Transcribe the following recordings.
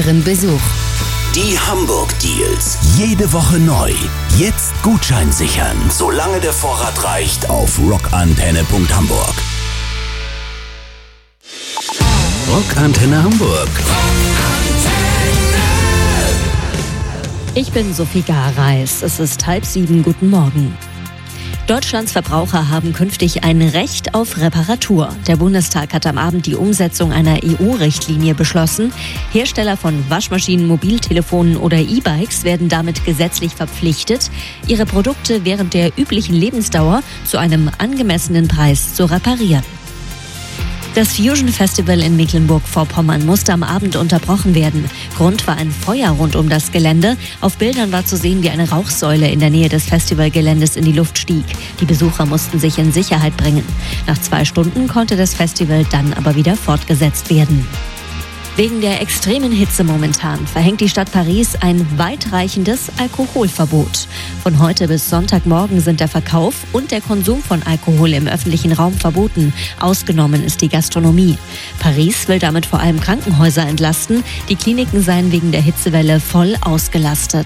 euren Besuch. Die Hamburg Deals. Jede Woche neu. Jetzt Gutschein sichern, solange der Vorrat reicht, auf rockantenne.hamburg. Rockantenne Hamburg. Ich bin Sophie Gareis. Es ist 6:30. Guten Morgen. Deutschlands Verbraucher haben künftig ein Recht auf Reparatur. Der Bundestag hat am Abend die Umsetzung einer EU-Richtlinie beschlossen. Hersteller von Waschmaschinen, Mobiltelefonen oder E-Bikes werden damit gesetzlich verpflichtet, ihre Produkte während der üblichen Lebensdauer zu einem angemessenen Preis zu reparieren. Das Fusion Festival in Mecklenburg-Vorpommern musste am Abend unterbrochen werden. Grund war ein Feuer rund um das Gelände. Auf Bildern war zu sehen, wie eine Rauchsäule in der Nähe des Festivalgeländes in die Luft stieg. Die Besucher mussten sich in Sicherheit bringen. Nach 2 Stunden konnte das Festival dann aber wieder fortgesetzt werden. Wegen der extremen Hitze momentan verhängt die Stadt Paris ein weitreichendes Alkoholverbot. Von heute bis Sonntagmorgen sind der Verkauf und der Konsum von Alkohol im öffentlichen Raum verboten. Ausgenommen ist die Gastronomie. Paris will damit vor allem Krankenhäuser entlasten. Die Kliniken seien wegen der Hitzewelle voll ausgelastet.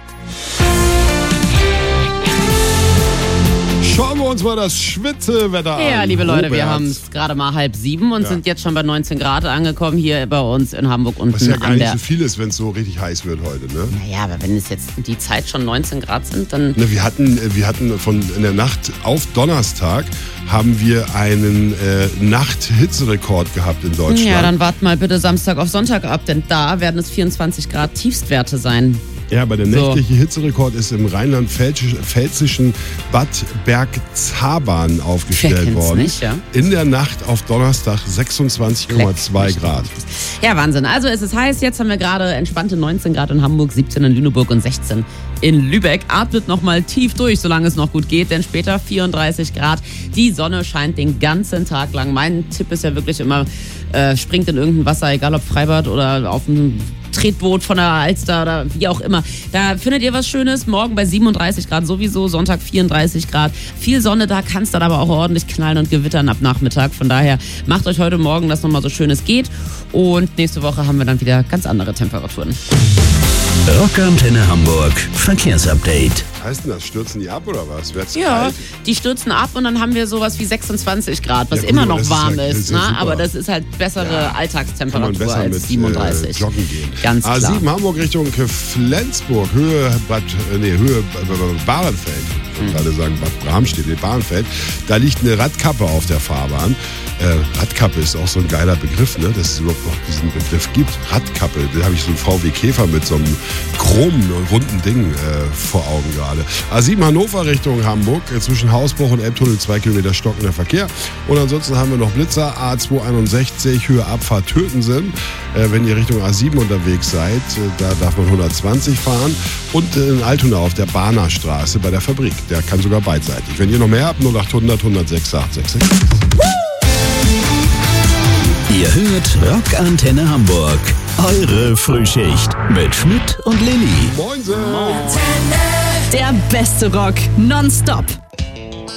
Schauen wir uns mal das Schwitzewetter an. Ja, liebe Leute, wir Robert. haben es gerade mal 6:30 und sind jetzt schon bei 19 Grad angekommen hier bei uns in Hamburg unten Was ja gar an nicht der... so viel ist, wenn es so richtig heiß wird heute, ne? Naja, aber wenn es jetzt die Zeit schon 19 Grad sind, dann... Ne, wir hatten in der Nacht auf Donnerstag haben wir einen Nachthitzerekord gehabt in Deutschland. Ja, dann wart mal bitte Samstag auf Sonntag ab, denn da werden es 24 Grad Tiefstwerte sein. Ja, aber der nächtliche Hitzerekord ist im rheinland-pfälzischen Bad Bergzabern aufgestellt worden. Nicht, ja? In der Nacht auf Donnerstag 26,2 Grad. Ja, Wahnsinn. Also es ist heiß. Jetzt haben wir gerade entspannte 19 Grad in Hamburg, 17 in Lüneburg und 16 in Lübeck. Atmet nochmal tief durch, solange es noch gut geht, denn später 34 Grad. Die Sonne scheint den ganzen Tag lang. Mein Tipp ist ja wirklich immer, springt in irgendein Wasser, egal ob Freibad oder auf einem Tretboot von der Alster oder wie auch immer. Da findet ihr was Schönes. Morgen bei 37 Grad sowieso, Sonntag 34 Grad. Viel Sonne, da kann es dann aber auch ordentlich knallen und gewittern ab Nachmittag. Von daher macht euch heute Morgen das nochmal so schön es geht. Und nächste Woche haben wir dann wieder ganz andere Temperaturen. Rockantenne Hamburg Verkehrsupdate. Heißt denn das, stürzen die ab oder was? Wird's Ja, kalt? die stürzen ab und dann haben wir sowas wie 26 Grad, was Ja, gut, immer aber noch das ist warm ja- das ist. ist ja Ne? super. Aber das ist halt bessere Kann man Alltagstemperatur besser als mit 37. Joggen gehen. Ganz klar. A7 Hamburg Richtung Flensburg, Höhe Bahrenfeld. Ich wollte gerade sagen Bad Bramstedt, Bahrenfeld. Da liegt eine Radkappe auf der Fahrbahn. Radkappe ist auch so ein geiler Begriff, ne? Dass es überhaupt noch diesen Begriff gibt. Radkappe, da habe ich so einen VW Käfer mit so einem chromen, runden Ding vor Augen gerade. A7 Hannover Richtung Hamburg, zwischen Hausbruch und Elbtunnel 2 Kilometer stockender Verkehr. Und ansonsten haben wir noch Blitzer, A261, Höhe Abfahrt Tötensen. Wenn ihr Richtung A7 unterwegs seid, da darf man 120 fahren. Und in Altona auf der Bahnerstraße bei der Fabrik. Der kann sogar beidseitig. Wenn ihr noch mehr habt, 0800 106 866. Ihr hört Rockantenne Hamburg. Eure Frühschicht mit Schmidt und Lilly. Moinsen! Der beste Rock nonstop.